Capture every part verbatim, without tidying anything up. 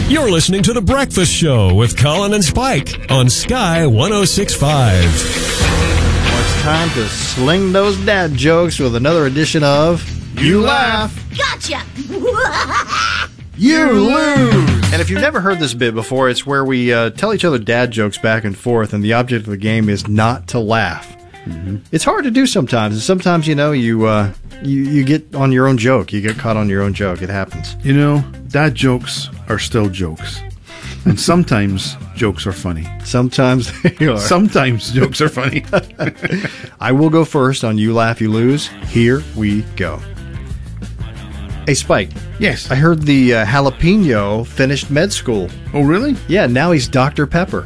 You're listening to The Breakfast Show with Colin and Spike on Sky one oh six point five. Well, it's time to sling those dad jokes with another edition of You Laugh. Gotcha! You lose! And if you've never heard this bit before, it's where we uh, tell each other dad jokes back and forth, and the object of the game is not to laugh. Mm-hmm. It's hard to do sometimes, and sometimes, you know, you, uh, you you get on your own joke. You get caught on your own joke. It happens. You know, dad jokes are still jokes. And sometimes jokes are funny. Sometimes they are. Sometimes jokes are funny. I will go first on You Laugh, You Lose. Here we go. Hey, Spike. Yes. I heard the uh, jalapeno finished med school. Oh, really? Yeah, now he's Doctor Pepper.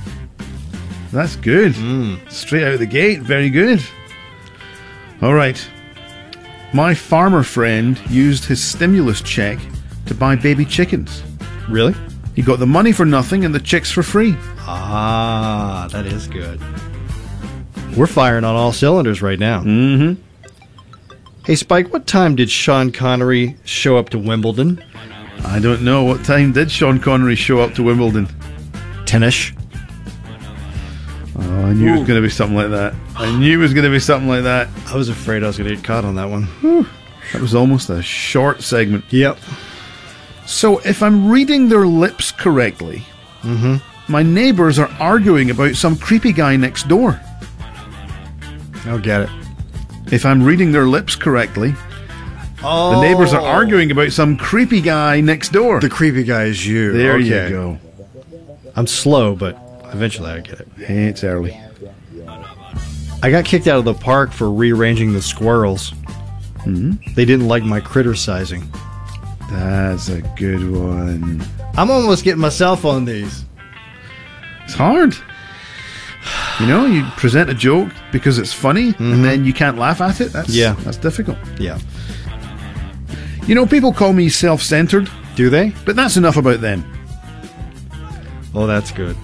That's good. Mm. Straight out of the gate. Very good. All right. My farmer friend used his stimulus check to buy baby chickens. Really? He got the money for nothing and the chicks for free. Ah, that is good. We're firing on all cylinders right now. Mm-hmm. Hey, Spike, what time did Sean Connery show up to Wimbledon? I don't know. What time did Sean Connery show up to Wimbledon? Ten-ish. Oh, I knew Ooh. it was going to be something like that. I knew it was going to be something like that. I was afraid I was going to get caught on that one. Whew. That was almost a short segment. Yep. So, if I'm reading their lips correctly, mm-hmm. my neighbors are arguing about some creepy guy next door. I'll get it. If I'm reading their lips correctly, oh. the neighbors are arguing about some creepy guy next door. The creepy guy is you. There okay. you go. I'm slow, but eventually I get it. Hey, it's early. I got kicked out of the park for rearranging the squirrels. Mm-hmm. They didn't like my criticizing. That's a good one. I'm almost getting myself on these. It's hard. You know, you present a joke because it's funny, mm-hmm. and then you can't laugh at it. That's, yeah. That's difficult. Yeah. You know, people call me self-centered. Do they? But that's enough about them. Oh, that's good.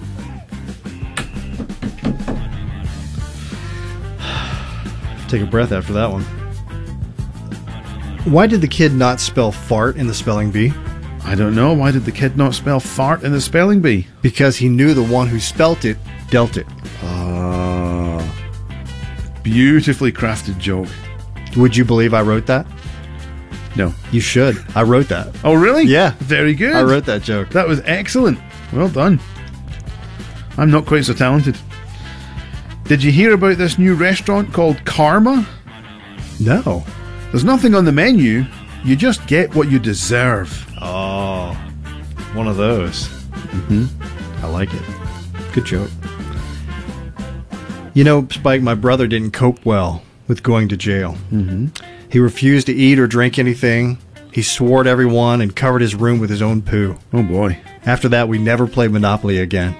Take a breath after that one. Why did the kid not spell fart in the spelling bee? I don't know. Why did the kid not spell fart in the spelling bee? Because he knew the one who spelt it dealt it. Ah, beautifully crafted joke. Would you believe I wrote that? No. You should. I wrote that. Oh, really? Yeah. Very good. I wrote that joke. That was excellent. Well done. I'm not quite so talented. Did you hear about this new restaurant called Karma? No. There's nothing on the menu. You just get what you deserve. Oh, one of those. Mm-hmm. I like it. Good joke. You know, Spike, my brother didn't cope well with going to jail. Mm-hmm. He refused to eat or drink anything. He swore at everyone and covered his room with his own poo. Oh, boy. After that, we never played Monopoly again.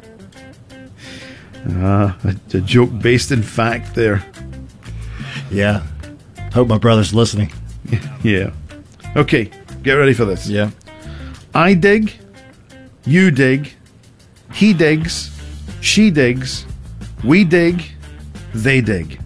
Ah, uh, a, a joke based in fact there. Yeah. Hope my brother's listening. Yeah. Okay, get ready for this. Yeah. I dig, you dig, he digs, she digs, we dig, they dig.